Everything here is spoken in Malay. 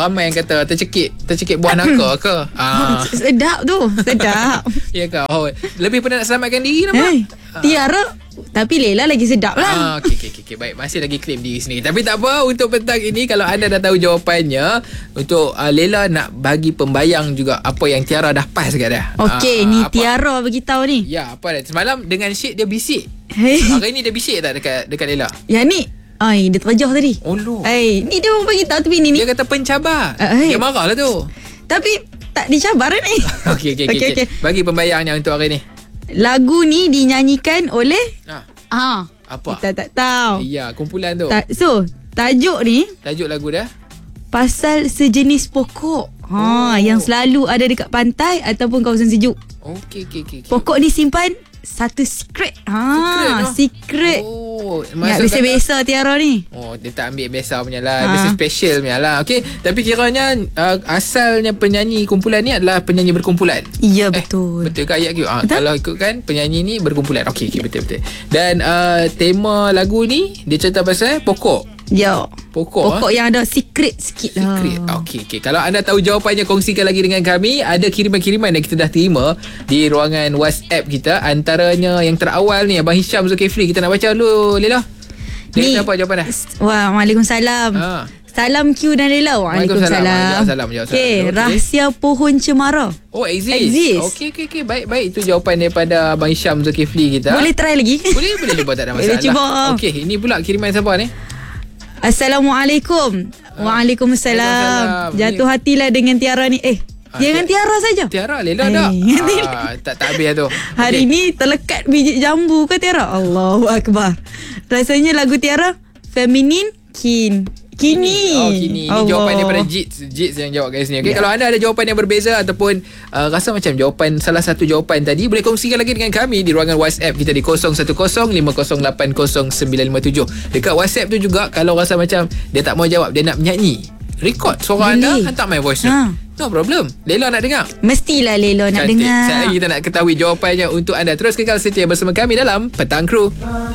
ramai yang kata tercekik buah nangka ke? Sedap tu. Sedap. Ya ke? Oh, lebih pernah nak selamatkan diri nampak? Tiara. Tapi Lela lagi sedap lah. Okey. Baik, masih lagi claim diri sendiri. Tapi tak apa, untuk petang ini kalau anda dah tahu jawapannya, untuk Lela nak bagi pembayang juga apa yang Tiara dah pas kat dah. Okey, ni Tiara beritahu ni. Ya, apa dah? Semalam dengan Syed dia bisik. Hey. Hari ni dia bisik tak dekat Lela? Yang ni dia terjauh tadi. Oh loh. Ni dia orang beritahu tapi ni. Dia kata pencabar. Dia marah lah tu. Tapi tak dicabar ni. Okey. Bagi pembayangnya untuk hari ni. Lagu ni dinyanyikan oleh apa? Kita tak tahu. Ya, kumpulan tu. So, tajuk lagu dah pasal sejenis pokok. Yang selalu ada dekat pantai ataupun kawasan sejuk. Okey. Pokok ni simpan satu secret. Secret. Biasa-biasa Tiara ni. Dia tak ambil biasa punya lah. Biasa special punya lah. Okey, tapi kiranya asalnya penyanyi kumpulan ni adalah penyanyi berkumpulan. Ya, betul. Betul ke ayat Q? Kalau ikutkan penyanyi ni berkumpulan. Okey, betul. Dan tema lagu ni dia cerita pasal pokok. Ya. Pokok yang ada secret sikit lah. Okey. Kalau anda tahu jawapannya, kongsikan lagi dengan kami. Ada kiriman-kiriman yang kita dah terima di ruangan WhatsApp kita. Antaranya yang terawal ni, Abang Hisham Zulkifli. Kita nak baca dulu, Lela. Dia kata apa jawapan dah? Waalaikumsalam. Salam Q dan Lela. Waalaikumsalam. Okey, rahsia pohon cemara. Exist. Okey. Baik. Itu jawapan daripada Abang Hisham Zulkifli kita. Boleh try lagi? Boleh cuba, tak ada masalah. Cuba. Okey, ini pula kiriman siapa ni? Assalamualaikum. Waalaikumsalam. Jatuh hatilah dengan Tiara ni. Jangan Tiara saja. Tiara, Lela tak. Tak habis tu. Hari ni terlekat biji jambu ke Tiara? Allahu Akbar. Rasanya lagu Tiara feminin kini. Ini jawapan daripada Jits yang jawab kat sini. Kalau anda ada jawapan yang berbeza ataupun rasa macam jawapan salah satu jawapan tadi, boleh kongsikan lagi dengan kami di ruangan WhatsApp kita di 0105080957. Dekat WhatsApp tu juga, kalau rasa macam dia tak mau jawab, dia nak menyanyi, record suara anda, hantar my voice note. No problem. Lela nak dengar? Mestilah Lela nak dengar. Sekali kita nak ketahui jawapannya untuk anda. Terus kekal setia bersama kami dalam Petang Kru.